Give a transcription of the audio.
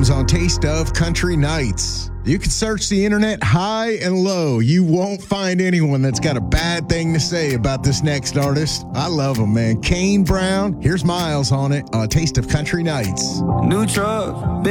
Williams on Taste of Country Nights. You can search the internet high and low. You won't find anyone that's got a bad thing to say about this next artist. I love him, man. Kane Brown. Here's Miles on it on Taste of Country Nights. New truck.